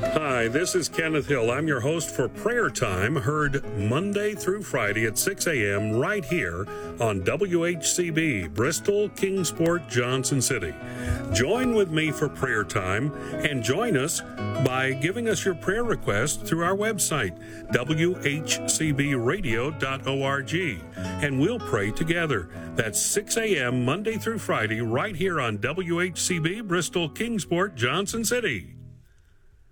Hi, this is Kenneth Hill. I'm your host for Prayer Time, heard Monday through Friday at 6 a.m. right here on WHCB, Bristol, Kingsport, Johnson City. Join with me for Prayer Time and join us by giving us your prayer request through our website, WHCBradio.org, and we'll pray together. That's 6 a.m. Monday through Friday right here on WHCB, Bristol, Kingsport, Johnson City.